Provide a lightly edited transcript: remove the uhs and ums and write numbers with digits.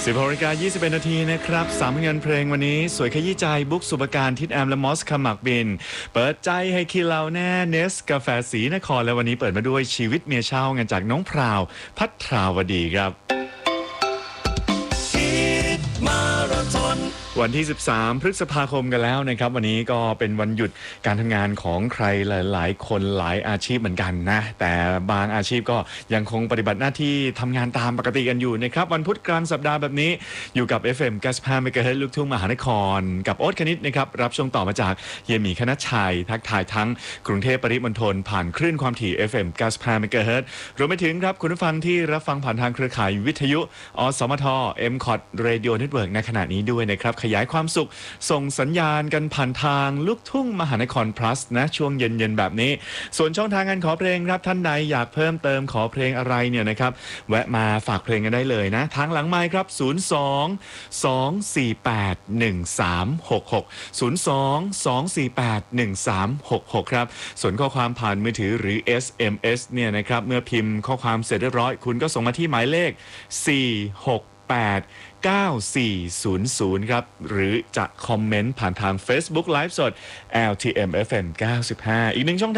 16:21 นาทีนะครับ3ผลงานเพลงวันนี้สวยขยี้ใจบุ๊กสุปการทิดแอมและมอสขมักบินเปิดใจให้คิดเราแน่เนสกาแฟสีนครและวันนี้เปิดมาด้วยชีวิตเมียเช่างานจากน้องพราวพัทราวดีครับวันที่13พฤษภาคมกันแล้วนะครับวันนี้ก็เป็นวันหยุดการทำงานของใครหลายๆคนหลายอาชีพเหมือนกันนะแต่บางอาชีพก็ยังคงปฏิบัติหน้าที่ทำงานตามปกติกันอยู่นะครับวันพุธกลางสัปดาห์แบบนี้อยู่กับ FM 95 MHz ลูกทุ่งมหานครกับโอ๊ตคณิตนะครับรับช่วงต่อมาจากเฮียหมีคณชัยทักทายทั้งกรุงเทพปริมณฑลผ่านคลื่นความถี่ FM 95 MHz รวมไปถึงครับคุณผู้ฟังที่รับฟังผ่านทางเครือข่ายวิทยุอสมท MCOT Radio Network ในขณะนี้ด้วยนะครับขยายความสุขส่งสัญญาณกันผ่านทางลูกทุ่งมหานคร plus นะช่วงเย็นๆแบบนี้ส่วนช่องทางการขอเพลงครับท่านใดอยากเพิ่มเติมขอเพลงอะไรเนี่ยนะครับแวะมาฝากเพลงกันได้เลยนะทางหลังไมค์ครับ02-248-1366 ครับส่วนข้อความผ่านมือถือหรือ SMS เนี่ยนะครับเมื่อพิมพ์ข้อความเสร็จเรียบร้อยคุณก็ส่งมาที่หมายเลข4689400ครับหรือจะคอมเมนต์ผ่านทาง Facebook Live สด LTM FM 95อีกหนึ่งช่อง